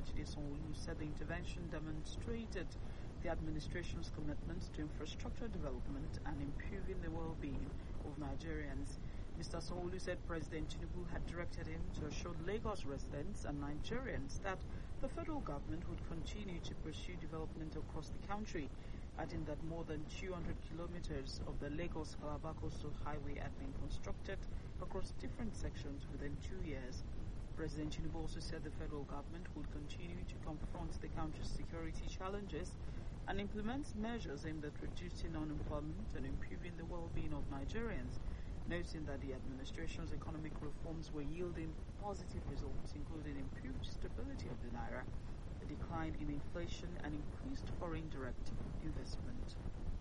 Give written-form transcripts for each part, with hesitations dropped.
Babajide Sanwo-Olu said the intervention demonstrated the administration's commitment to infrastructure development and improving the well-being of Nigerians. Mr. Sanwo-Olu said President Tinubu had directed him to assure Lagos residents and Nigerians that the federal government would continue to pursue development across the country, adding that more than 200 kilometers of the Lagos-Calabar Coastal Highway had been constructed across different sections within 2 years. President Tinubu also said the federal government would continue to confront the country's security challenges and implement measures aimed at reducing unemployment and improving the well-being of Nigerians, noting that the administration's economic reforms were yielding positive results, including improved stability of the naira, a decline in inflation, and increased foreign direct investment.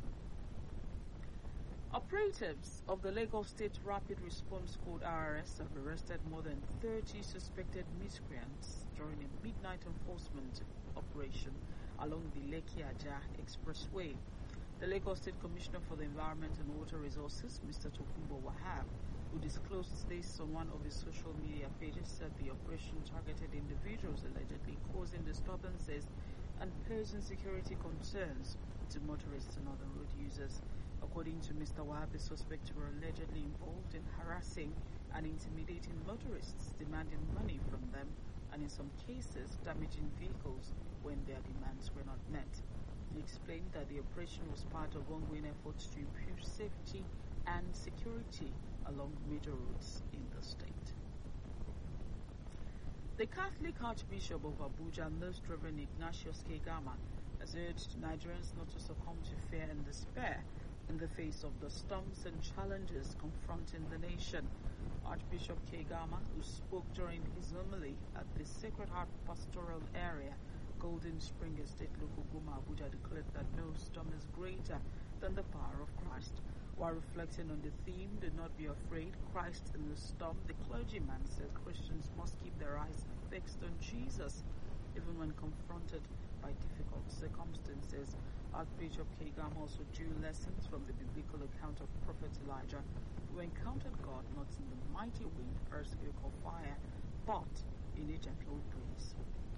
Operatives of the Lagos State Rapid Response Squad RRS have arrested more than 30 suspected miscreants during a midnight enforcement operation along the Lekki-Ajah Expressway. The Lagos State Commissioner for the Environment and Water Resources, Mr. Tokunbo Wahab, who disclosed this on one of his social media pages, said the operation targeted individuals allegedly causing disturbances and posing security concerns to motorists and other road users. According to Mr. Wahab, the suspects were allegedly involved in harassing and intimidating motorists, demanding money from them, and in some cases damaging vehicles when their demands were not met. He explained that the operation was part of ongoing efforts to improve safety and security along major roads in the state. The Catholic Archbishop of Abuja, Most Reverend Ignatius Kegama, has urged Nigerians not to succumb to fear and despair in the face of the storms and challenges confronting the nation. Archbishop Kegama, who spoke during his homily at the Sacred Heart Pastoral Area, Golden Spring Estate, Local Goma, Abuja, declared that no storm is greater than the power of Christ. While reflecting on the theme, "Do not be afraid, Christ in the storm," the clergyman said Christians must keep their eyes fixed on Jesus, even when confronted by difficult circumstances. Archbishop Kegama also drew lessons from the biblical account of Prophet Elijah, who encountered God not in the mighty wind, earthquake, or fire, but in a gentle breeze.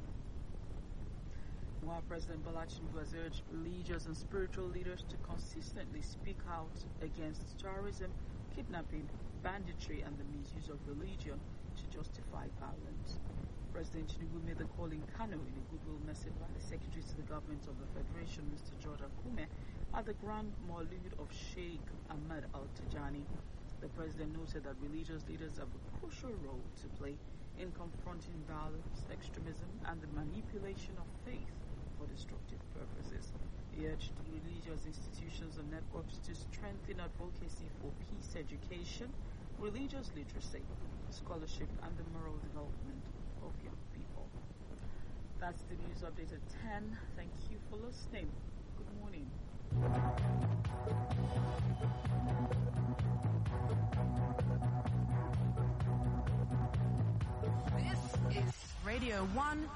While President Bola Tinubu has urged religious and spiritual leaders to consistently speak out against terrorism, kidnapping, banditry, and the misuse of religion to justify violence. President Tinubu made the call in Kano in a goodwill message by the Secretary to the Government of the Federation, Mr. George Akume, at the Grand Maulud of Sheikh Ahmed Al-Tijani. The President noted that religious leaders have a crucial role to play in confronting violence, extremism, and the manipulation of faith for destructive purposes. He urged religious institutions and networks to strengthen advocacy for peace education, religious literacy, scholarship, and the moral development of young people. That's the news update at 10. Thank you for listening. Good morning. This is Radio 1.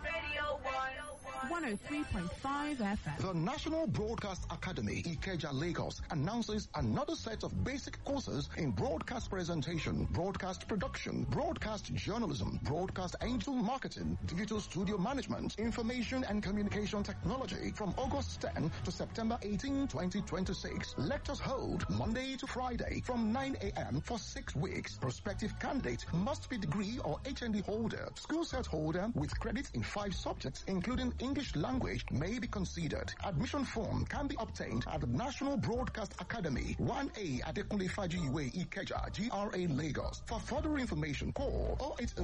103.5 FM. The National Broadcast Academy, Ikeja, Lagos, announces another set of basic courses in broadcast presentation, broadcast production, broadcast journalism, broadcast angel marketing, digital studio management, information and communication technology from August 10 to September 18, 2026. Lectures hold Monday to Friday from 9 a.m. for 6 weeks. Prospective candidate must be degree or HND holder, school set holder with credits in 5 subjects, including English language, may be considered. Admission form can be obtained at the National Broadcast Academy, 1A Adekunle Fajiwe, Ikeja, GRA, Lagos. For further information, call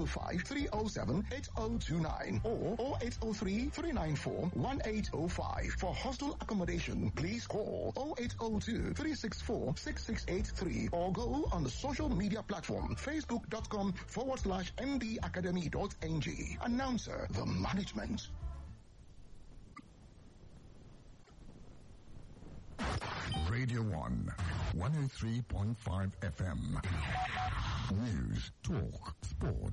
0805-307-8029 or 0803-394-1805. For hostel accommodation, please call 0802-364-6683 or go on the social media platform facebook.com/ndacademy.ng. Announcer, the management. Radio 1, 103.5 FM. News, talk, sport.